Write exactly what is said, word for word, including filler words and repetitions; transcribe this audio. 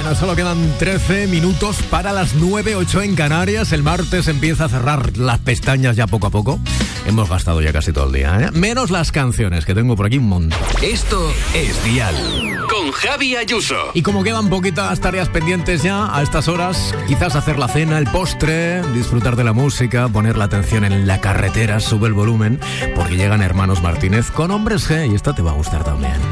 mañana. Solo quedan trece minutos para las nueve, ocho en Canarias. El martes empieza a cerrar las pestañas ya poco a poco. Hemos gastado ya casi todo el día, ¿eh? Menos las canciones, que tengo por aquí un montón. Esto es Dial, con Javi Ayuso. Y como quedan poquitas tareas pendientes ya a estas horas, quizás hacer la cena, el postre, disfrutar de la música, poner la atención en la carretera, sube el volumen, porque llegan Hermanos Martínez con Hombres G, y esta te va a gustar también.